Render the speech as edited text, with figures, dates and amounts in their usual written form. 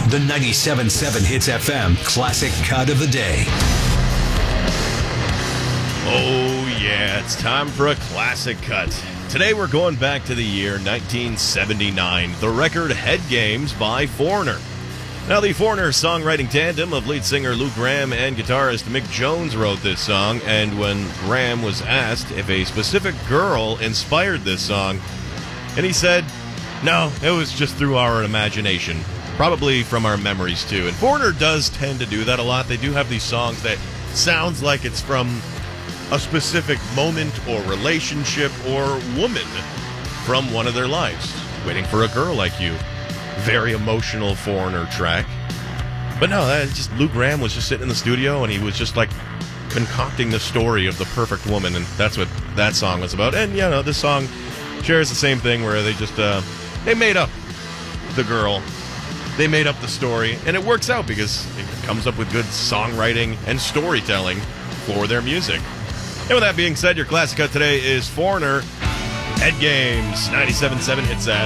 The 97.7 Hits FM Classic Cut of the Day. Oh, yeah, it's time for a classic cut. Today we're going back to the year 1979, the record Head Games by Foreigner. Now, the Foreigner songwriting tandem of lead singer Lou Gramm and guitarist Mick Jones wrote this song, and when Gramm was asked if a specific girl inspired this song, and he said, no, it was just through our imagination, probably from our memories too. And Foreigner does tend to do that a lot. They do have these songs that sounds like it's from a specific moment or relationship or woman from one of their lives. Waiting for a Girl Like You. Very emotional Foreigner track. But no, that just Lou Gramm was just sitting in the studio and he was just like concocting the story of the perfect woman, and that's what that song was about. And you know, this song shares the same thing where they just they made up the girl, they made up the story, and it works out because it comes up with good songwriting and storytelling for their music. And with that being said, your classic cut today is Foreigner, Head Games, 97.7 Hits FM.